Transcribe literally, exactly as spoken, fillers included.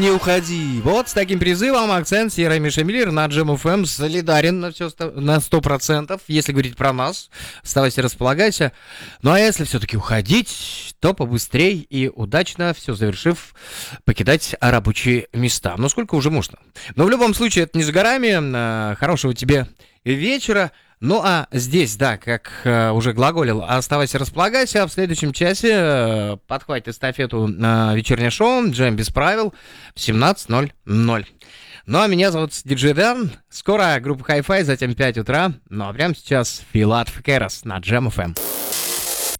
не уходи. Вот с таким призывом акцент Сера Мишемиллер на Джем эф эм солидарен на, все, на сто процентов. Если говорить про нас, оставайся, располагайся. Ну а если все-таки уходить, то побыстрей и удачно, все завершив, покидать рабочие места. Ну сколько уже можно? Но в любом случае это не за горами. Хорошего тебе вечера. Ну а здесь, да, как э, уже глаголил, оставайся, располагайся. В следующем часе э, подхватит эстафету на вечернее шоу «Джем без правил» в семнадцать ноль ноль. Ну а меня зовут Диджей Дэн. Скоро группа Hi-Fi, затем пять утра. Ну а прямо сейчас Филат Фкерас на Джем эф эм.